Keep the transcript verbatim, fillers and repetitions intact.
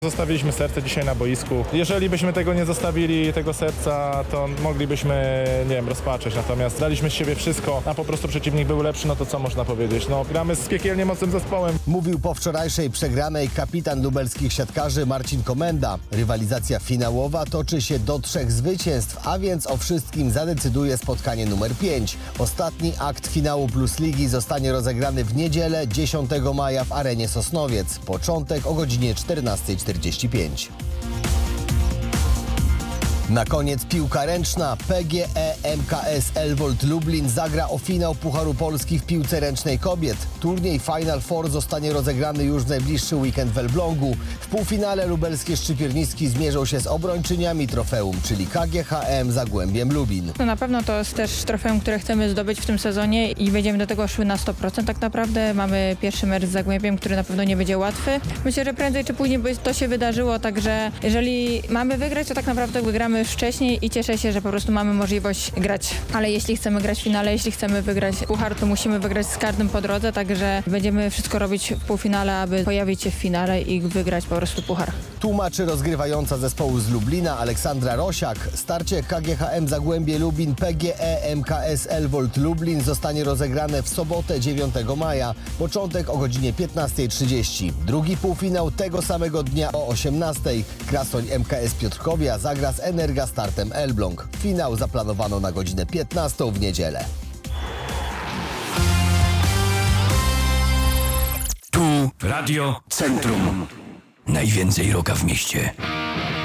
Zostawiliśmy serce dzisiaj na boisku. Jeżeli byśmy tego nie zostawili, tego serca, to moglibyśmy, nie wiem, rozpatrzeć. Natomiast daliśmy z siebie wszystko, a po prostu przeciwnik był lepszy, no to co można powiedzieć? No, gramy z piekielnie mocnym zespołem. Mówił po wczorajszej przegranej kapitan lubelskich siatkarzy Marcin Komenda. Rywalizacja finałowa toczy się do trzech zwycięstw, a więc o wszystkim zadecyduje spotkanie numer pięć. Ostatni akt finału Plus Ligi zostanie rozegrany w niedzielę dziesiątego maja w arenie Sosnowiec. Początek o godzinie czternastej czterdzieści pięć. Na koniec piłka ręczna. P G E M K S Elwold Lublin zagra o finał Pucharu Polski w piłce ręcznej kobiet. Turniej Final Four zostanie rozegrany już w najbliższy weekend w Elblągu. W półfinale lubelskie szczypiornistki zmierzą się z obrończyniami trofeum, czyli K G H M Zagłębiem Lubin. No na pewno to jest też trofeum, które chcemy zdobyć w tym sezonie i będziemy do tego szły na sto procent tak naprawdę. Mamy pierwszy mecz z Zagłębiem, który na pewno nie będzie łatwy. Myślę, że prędzej czy później by to się wydarzyło, także jeżeli mamy wygrać, to tak naprawdę wygramy wcześniej i cieszę się, że po prostu mamy możliwość grać. Ale jeśli chcemy grać w finale, jeśli chcemy wygrać puchar, to musimy wygrać z każdym po drodze, także będziemy wszystko robić w półfinale, aby pojawić się w finale i wygrać po prostu puchar. Tłumaczy rozgrywająca zespołu z Lublina Aleksandra Rosiak. Starcie K G H M Zagłębie Lubin P G E M K S Elwold Lublin zostanie rozegrane w sobotę dziewiątego maja. Początek o godzinie piętnastej trzydzieści. Drugi półfinał tego samego dnia o osiemnastej. Krasoń M K S Piotrkowia zagra z Energa Startem Elbląg. Finał zaplanowano na godzinę piętnastą w niedzielę. Tu Radio Centrum. Najwięcej rocka w mieście.